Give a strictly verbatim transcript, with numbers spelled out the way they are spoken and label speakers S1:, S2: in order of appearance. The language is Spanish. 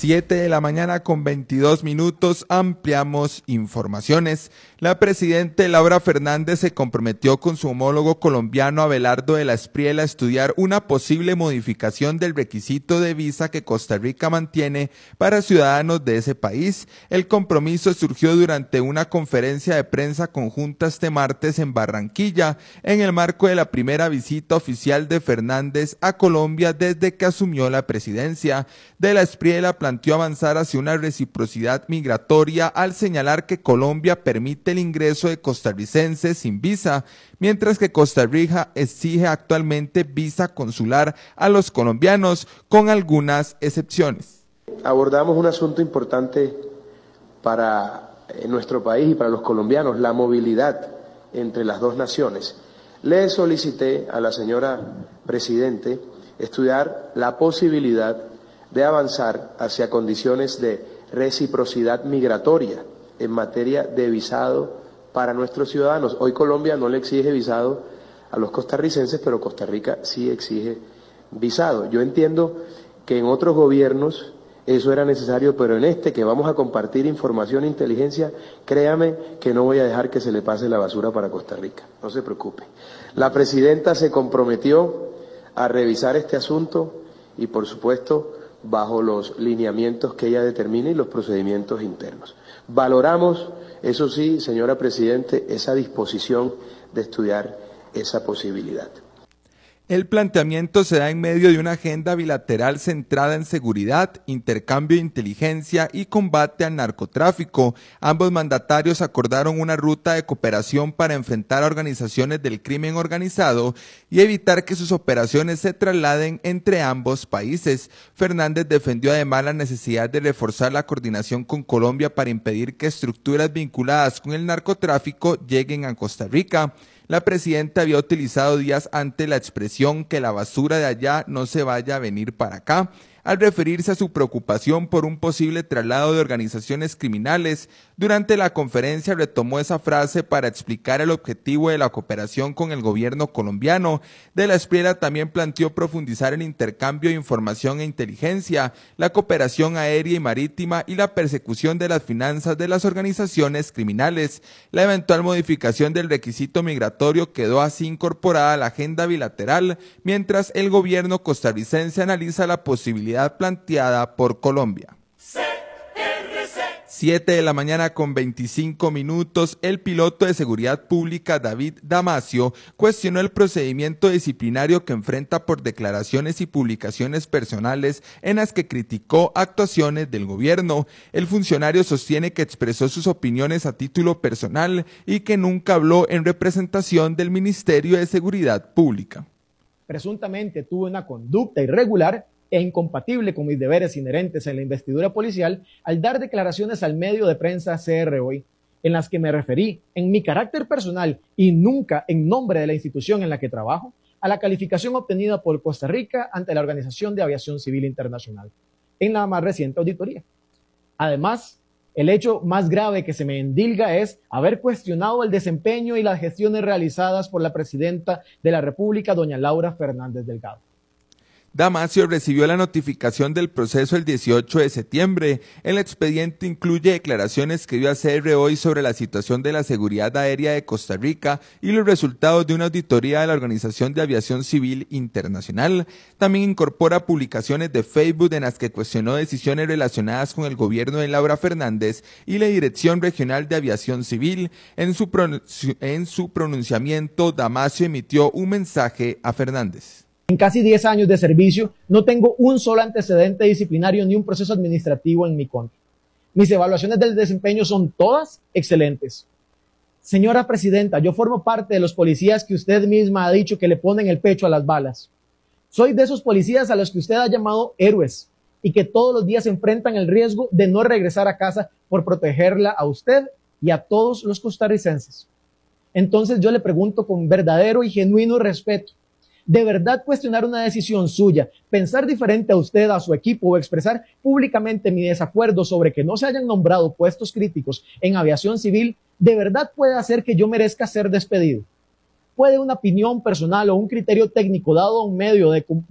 S1: siete de la mañana con veintidós minutos, ampliamos informaciones. La presidenta Laura Fernández se comprometió con su homólogo colombiano Abelardo de la Espriella a estudiar una posible modificación del requisito de visa que Costa Rica mantiene para ciudadanos de ese país. El compromiso surgió durante una conferencia de prensa conjunta este martes en Barranquilla, en el marco de la primera visita oficial de Fernández a Colombia desde que asumió la presidencia. De la Espriella planteó avanzar hacia una reciprocidad migratoria al señalar que Colombia permite el ingreso de costarricenses sin visa, mientras que Costa Rica exige actualmente visa consular a los colombianos, con algunas excepciones.
S2: Abordamos un asunto importante para nuestro país y para los colombianos, la movilidad entre las dos naciones. Le solicité a la señora Presidente estudiar la posibilidad de avanzar hacia condiciones de reciprocidad migratoria en materia de visado para nuestros ciudadanos. Hoy Colombia no le exige visado a los costarricenses, pero Costa Rica sí exige visado. Yo entiendo que en otros gobiernos eso era necesario, pero en este que vamos a compartir información e inteligencia, créame que no voy a dejar que se le pase la basura para Costa Rica, no se preocupe. La presidenta se comprometió a revisar este asunto y, por supuesto, bajo los lineamientos que ella determine y los procedimientos internos. Valoramos, eso sí, señora Presidente, esa disposición de estudiar esa posibilidad.
S1: El planteamiento se da en medio de una agenda bilateral centrada en seguridad, intercambio de inteligencia y combate al narcotráfico. Ambos mandatarios acordaron una ruta de cooperación para enfrentar a organizaciones del crimen organizado y evitar que sus operaciones se trasladen entre ambos países. Fernández defendió además la necesidad de reforzar la coordinación con Colombia para impedir que estructuras vinculadas con el narcotráfico lleguen a Costa Rica. La presidenta había utilizado días antes la expresión que la basura de allá no se vaya a venir para acá, al referirse a su preocupación por un posible traslado de organizaciones criminales. Durante la conferencia retomó esa frase para explicar el objetivo de la cooperación con el gobierno colombiano. De la Espriella también planteó profundizar el intercambio de información e inteligencia, la cooperación aérea y marítima y la persecución de las finanzas de las organizaciones criminales. La eventual modificación del requisito migratorio quedó así incorporada a la agenda bilateral, mientras el gobierno costarricense analiza la posibilidad planteada por Colombia. siete de la mañana con veinticinco minutos, el piloto de seguridad pública David Damasio cuestionó el procedimiento disciplinario que enfrenta por declaraciones y publicaciones personales en las que criticó actuaciones del gobierno. El funcionario sostiene que expresó sus opiniones a título personal y que nunca habló en representación del Ministerio de Seguridad Pública.
S3: Presuntamente tuvo una conducta irregular e incompatible con mis deberes inherentes en la investidura policial al dar declaraciones al medio de prensa C R Hoy, en las que me referí en mi carácter personal y nunca en nombre de la institución en la que trabajo, a la calificación obtenida por Costa Rica ante la Organización de Aviación Civil Internacional, en la más reciente auditoría. Además, el hecho más grave que se me endilga es haber cuestionado el desempeño y las gestiones realizadas por la presidenta de la República, doña Laura Fernández Delgado.
S1: Damasio recibió la notificación del proceso el dieciocho de septiembre. El expediente incluye declaraciones que dio a C R Hoy sobre la situación de la seguridad aérea de Costa Rica y los resultados de una auditoría de la Organización de Aviación Civil Internacional. También incorpora publicaciones de Facebook en las que cuestionó decisiones relacionadas con el gobierno de Laura Fernández y la Dirección Regional de Aviación Civil. En su, pronunci- en su pronunciamiento, Damasio emitió un mensaje a Fernández.
S3: En casi diez años de servicio, no tengo un solo antecedente disciplinario ni un proceso administrativo en mi contra. Mis evaluaciones del desempeño son todas excelentes. Señora Presidenta, yo formo parte de los policías que usted misma ha dicho que le ponen el pecho a las balas. Soy de esos policías a los que usted ha llamado héroes y que todos los días enfrentan el riesgo de no regresar a casa por protegerla a usted y a todos los costarricenses. Entonces yo le pregunto con verdadero y genuino respeto, ¿de verdad cuestionar una decisión suya, pensar diferente a usted, a su equipo o expresar públicamente mi desacuerdo sobre que no se hayan nombrado puestos críticos en aviación civil, de verdad puede hacer que yo merezca ser despedido? ¿Puede una opinión personal o un criterio técnico dado a un medio de